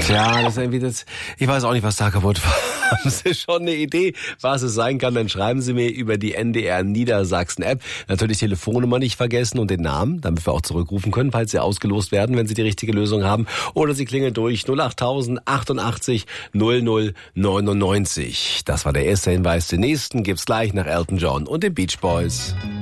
Tja, das ist irgendwie das. Ich weiß auch nicht, was da kaputt war. Haben Sie schon eine Idee, was es sein kann? Dann schreiben Sie mir über die NDR Niedersachsen App. Natürlich Telefonnummer nicht vergessen und den Namen, damit wir auch zurückrufen können, falls Sie ausgelost werden, wenn Sie die richtige Lösung haben. Oder Sie klingeln durch 08000 88 00 99. Das war der erste Hinweis. Den nächsten gibt's gleich nach Elton John und den Beach Boys.